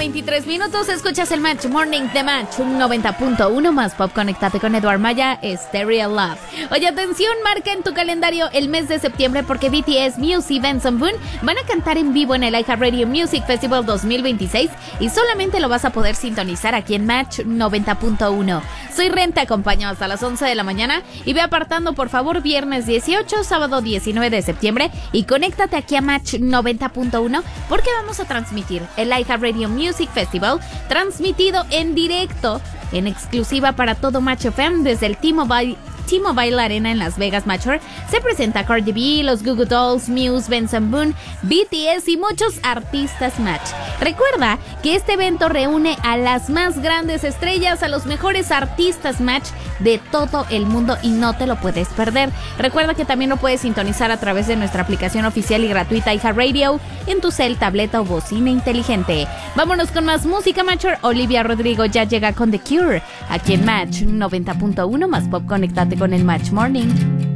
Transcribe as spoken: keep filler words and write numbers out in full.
veintitrés minutos. Escuchas el Match Morning de Match noventa punto uno más Pop. Conéctate con Eduard Maya, Stereo Love. Oye, atención, marca en tu calendario el mes de septiembre porque B T S, Muse y Benson Boone van a cantar en vivo en el iHeartRadio Music Festival dos mil veintiséis y solamente lo vas a poder sintonizar aquí en Match noventa punto uno. Soy Ren, te acompaño hasta las once de la mañana y ve apartando por favor viernes dieciocho, sábado diecinueve de septiembre y conéctate aquí a Match noventa punto uno porque vamos a transmitir el iHeartRadio Music Festival transmitido en directo en exclusiva para todo Match F M desde el T-Mobile T-Mobile Arena en Las Vegas. Matcher se presenta Cardi B, los Goo Goo Dolls, Muse, Benson Boone, B T S y muchos artistas Match. Recuerda que este evento reúne a las más grandes estrellas, a los mejores artistas Match de todo el mundo y no te lo puedes perder. Recuerda que también lo puedes sintonizar a través de nuestra aplicación oficial y gratuita iHeartRadio en tu cel, tableta o bocina inteligente. Vámonos con más música, Matcher. Olivia Rodrigo ya llega con The Cure aquí en Match noventa punto uno más Pop. Conéctate con el Match Morning.